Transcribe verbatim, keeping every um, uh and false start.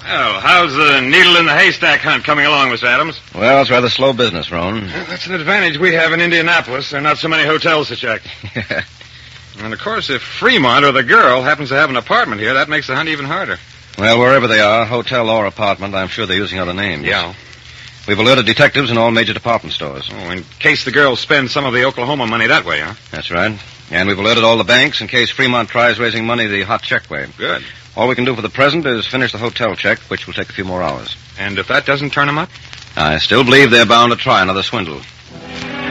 Well, how's the needle in the haystack hunt coming along, Mister Adams? Well, it's rather slow business, Roan. Well, that's an advantage we have in Indianapolis. There are not so many hotels to check. Yeah. And, of course, if Fremont or the girl happens to have an apartment here, that makes the hunt even harder. Well, wherever they are, hotel or apartment, I'm sure they're using other names. Yeah. We've alerted detectives in all major department stores. Oh, in case the girl spends some of the Oklahoma money that way, huh? That's right. And we've alerted all the banks in case Fremont tries raising money the hot check way. Good. All we can do for the present is finish the hotel check, which will take a few more hours. And if that doesn't turn them up? I still believe they're bound to try another swindle.